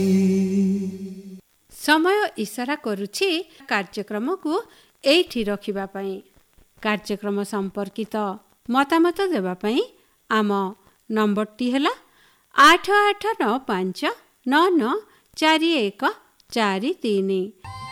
समय इशारा करुछि कार्यक्रम को एठी रखिबा पई। कार्यक्रम संपर्कित मतामत देबा पई आम नंबरटी हैला 8895994143।